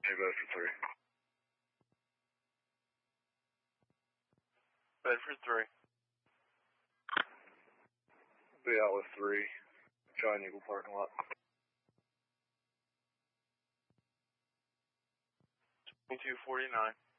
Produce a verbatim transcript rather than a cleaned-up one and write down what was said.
Hey, Bedford three. Bedford three. Be out with three. Giant Eagle parking lot. twenty-two forty-nine.